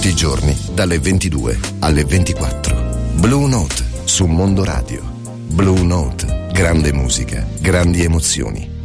i giorni dalle 22 alle 24. Blue Note su Mondo Radio. Blue Note, grande musica, grandi emozioni.